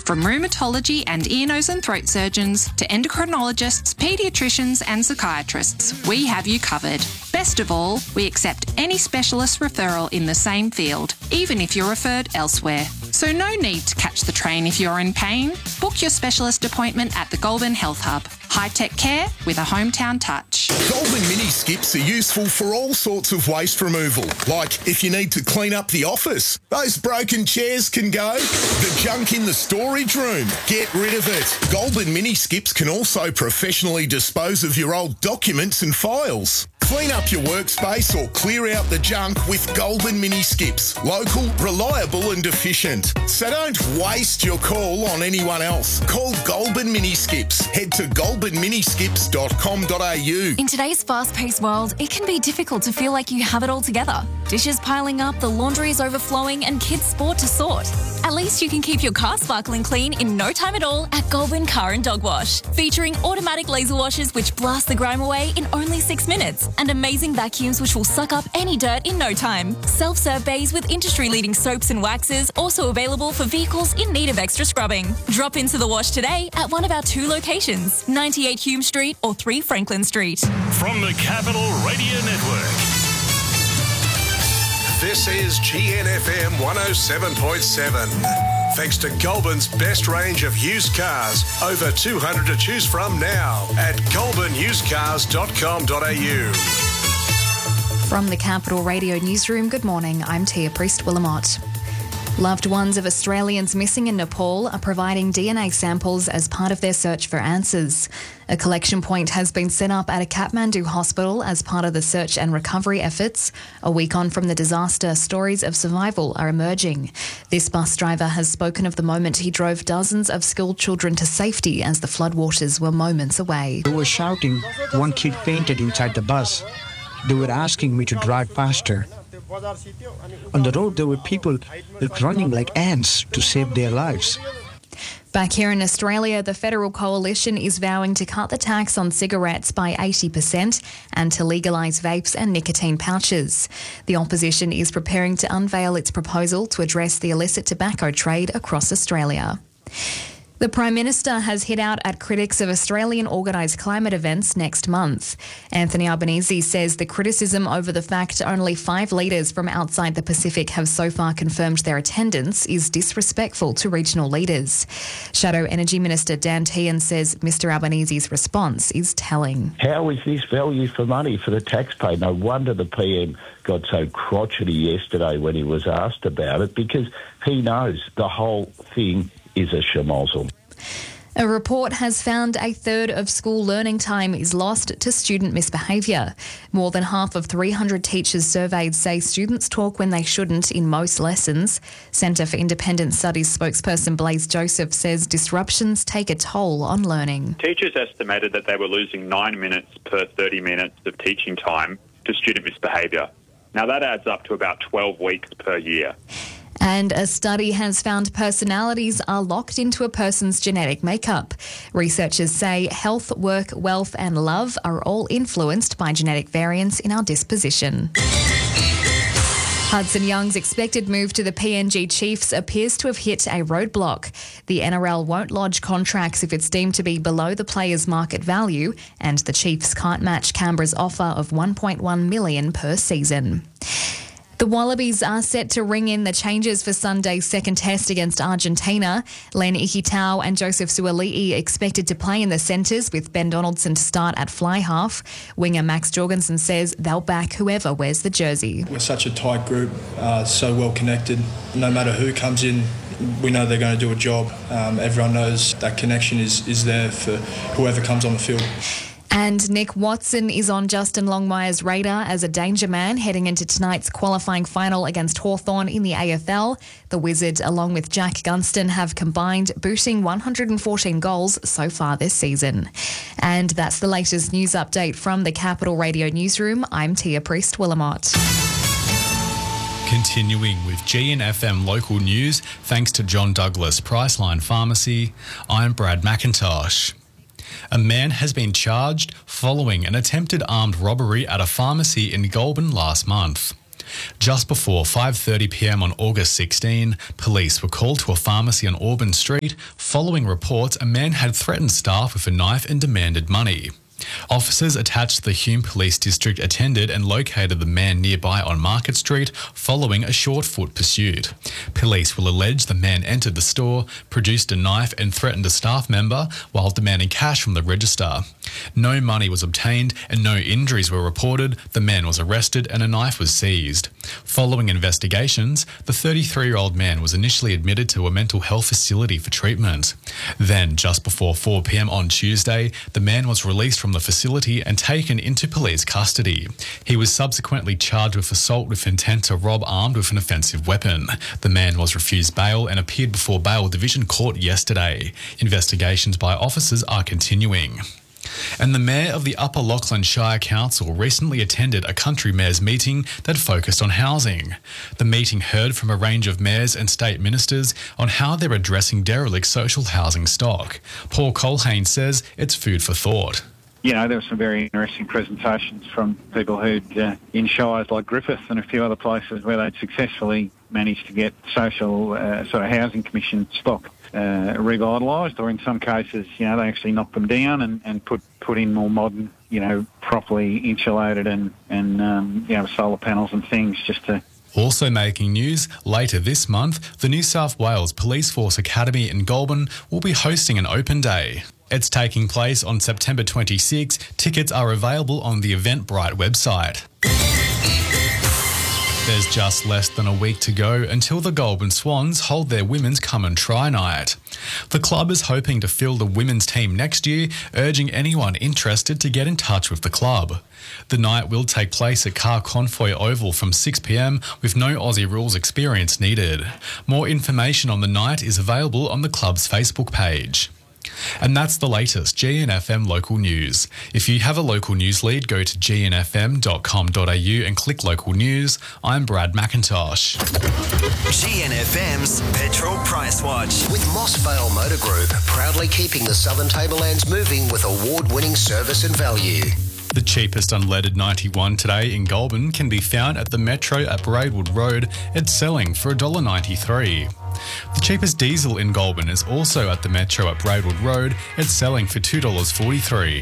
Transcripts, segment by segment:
From rheumatology and ear, nose and throat surgeons to endocrinologists, paediatricians and psychiatrists, we have you covered. Best of all, we accept any specialist referral in the same field, even if you're referred elsewhere. So no need to catch the train if you're in pain. Book your specialist appointment at the Goulburn Health Hub. High-tech care with a hometown touch. Goulburn mini skips are useful for all sorts of waste removal, like if you need to clean up the office. Those broken chairs can go. The junk in the storage room, get rid of it. Goulburn mini skips can also professionally dispose of your old documents and files. Clean up your workspace or clear out the junk with Goulburn mini skips. Local, reliable and efficient. So don't waste your call on anyone else. Call Goulburn mini skips. Head to goulburnminiskips.com.au. In today's fast-paced world, it can be difficult to feel like you have it all together. Dishes piling up, the laundry is overflowing and kids' sport to sort. At least you can keep your car sparkling clean in no time at all at Goulburn Car and Dog Wash. Featuring automatic laser washers which blast the grime away in only 6 minutes and amazing vacuums which will suck up any dirt in no time. Self-serve bays with industry-leading soaps and waxes also available for vehicles in need of extra scrubbing. Drop into the wash today at one of our 2 locations, 98 Hume Street or 3 Franklin Street. From the Capital Radio Network. This is GNFM 107.7. Thanks to Goulburn's best range of used cars. Over 200 to choose from now at goulburnusedcars.com.au. From the Capital Radio Newsroom, good morning. I'm Tia Priest-Willamott. Loved ones of Australians missing in Nepal are providing DNA samples as part of their search for answers. A collection point has been set up at a Kathmandu hospital as part of the search and recovery efforts. A week on from the disaster, stories of survival are emerging. This bus driver has spoken of the moment he drove dozens of school children to safety as the floodwaters were moments away. They were shouting. One kid fainted inside the bus. They were asking me to drive faster. On the road, there were people running like ants to save their lives. Back here in Australia, the Federal Coalition is vowing to cut the tax on cigarettes by 80% and to legalise vapes and nicotine pouches. The opposition is preparing to unveil its proposal to address the illicit tobacco trade across Australia. The Prime Minister has hit out at critics of Australian organised climate events next month. Anthony Albanese says the criticism over the fact only 5 leaders from outside the Pacific have so far confirmed their attendance is disrespectful to regional leaders. Shadow Energy Minister Dan Tehan says Mr Albanese's response is telling. How is this value for money for the taxpayer? No wonder the PM got so crotchety yesterday when he was asked about it, because he knows the whole thing is a schmozzle. A report has found a third of school learning time is lost to student misbehaviour. More than half of 300 teachers surveyed say students talk when they shouldn't in most lessons. Centre for Independent Studies spokesperson Blaise Joseph says disruptions take a toll on learning. Teachers estimated that they were losing 9 minutes per 30 minutes of teaching time to student misbehaviour. Now that adds up to about 12 weeks per year. And a study has found personalities are locked into a person's genetic makeup. Researchers say health, work, wealth and love are all influenced by genetic variants in our disposition. Hudson Young's expected move to the PNG Chiefs appears to have hit a roadblock. The NRL won't lodge contracts if it's deemed to be below the player's market value, and the Chiefs can't match Canberra's offer of $1.1 million per season. The Wallabies are set to ring in the changes for Sunday's second test against Argentina. Len Ikitau and Joseph Suali'i expected to play in the centres, with Ben Donaldson to start at fly half. Winger Max Jorgensen says they'll back whoever wears the jersey. We're such a tight group, so well connected. No matter who comes in, we know they're going to do a job. Everyone knows that connection is there for whoever comes on the field. And Nick Watson is on Justin Longmire's radar as a danger man heading into tonight's qualifying final against Hawthorn in the AFL. The Wizards, along with Jack Gunston, have combined booting 114 goals so far this season. And that's the latest news update from the Capital Radio Newsroom. I'm Tia Priest-Willamott. Continuing with GNFM local news, thanks to John Douglas Priceline Pharmacy, I'm Brad McIntosh. A man has been charged following an attempted armed robbery at a pharmacy in Goulburn last month. Just before 5:30pm on August 16, police were called to a pharmacy on Auburn Street following reports a man had threatened staff with a knife and demanded money. Officers attached to the Hume Police District attended and located the man nearby on Market Street following a short-foot pursuit. Police will allege the man entered the store, produced a knife and threatened a staff member while demanding cash from the register. No money was obtained and no injuries were reported. The man was arrested and a knife was seized. Following investigations, the 33-year-old man was initially admitted to a mental health facility for treatment. Then, just before 4pm on Tuesday, the man was released from the facility and taken into police custody. He was subsequently charged with assault with intent to rob armed with an offensive weapon. The man was refused bail and appeared before Bail Division Court yesterday. Investigations by officers are continuing. And the Mayor of the Upper Lachlan Shire Council recently attended a country mayors meeting that focused on housing. The meeting heard from a range of mayors and state ministers on how they're addressing derelict social housing stock. Paul Colhane says it's food for thought. You know, there were some very interesting presentations from people who'd in shires like Griffith and a few other places where they'd successfully managed to get social sort of housing commission stock revitalised, or in some cases, you know, they actually knocked them down and put in more modern, you know, properly insulated and you know, solar panels and things just to... Also making news, later this month, the New South Wales Police Force Academy in Goulburn will be hosting an open day. It's taking place on September 26. Tickets are available on the Eventbrite website. There's just less than a week to go until the Goulburn Swans hold their Women's Come and Try night. The club is hoping to fill the women's team next year, urging anyone interested to get in touch with the club. The night will take place at Car Convoy Oval from 6pm with no Aussie rules experience needed. More information on the night is available on the club's Facebook page. And that's the latest GNFM local news. If you have a local news lead, go to gnfm.com.au and click local news. I'm Brad McIntosh. GNFM's Petrol Price Watch with Moss Vale Motor Group, proudly keeping the Southern Tablelands moving with award-winning service and value. The cheapest unleaded 91 today in Goulburn can be found at the Metro at Braidwood Road. It's selling for $1.93. The cheapest diesel in Goulburn is also at the Metro at Braidwood Road. It's selling for $2.43.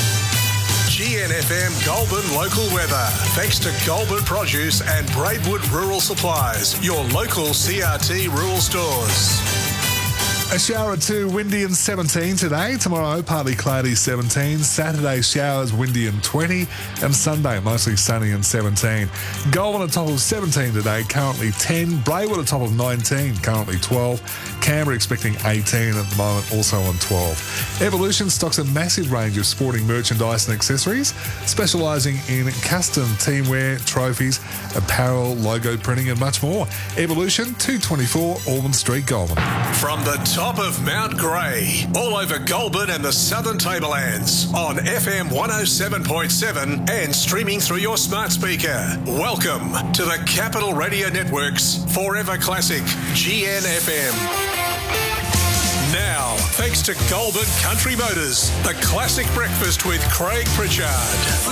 GNFM Goulburn local weather. Thanks to Goulburn Produce and Braidwood Rural Supplies, your local CRT rural stores. A shower or two, windy and 17 today. Tomorrow, partly cloudy, 17. Saturday, showers, windy and 20. And Sunday, mostly sunny and 17. Goulburn at top of 17 today, currently 10. Braidwood at top of 19, currently 12. Canberra expecting 18 at the moment, also on 12. Evolution stocks a massive range of sporting merchandise and accessories, specialising in custom teamwear, trophies, apparel, logo printing and much more. Evolution, 224 Auburn Street, Goulburn. From the top of Mount Grey, all over Goulburn and the Southern Tablelands, on FM 107.7 and streaming through your smart speaker. Welcome to the Capital Radio Network's Forever Classic, GNFM. Now, thanks to Goulburn Country Motors, the classic breakfast with Craig Pritchard.